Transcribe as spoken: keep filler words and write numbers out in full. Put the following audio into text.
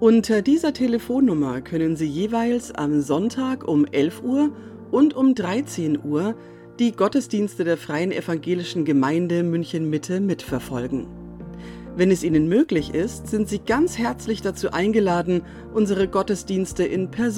Unter dieser Telefonnummer können Sie jeweils am Sonntag um elf Uhr und um dreizehn Uhr die Gottesdienste der Freien Evangelischen Gemeinde München-Mitte mitverfolgen. Wenn es Ihnen möglich ist, sind Sie ganz herzlich dazu eingeladen, unsere Gottesdienste in Person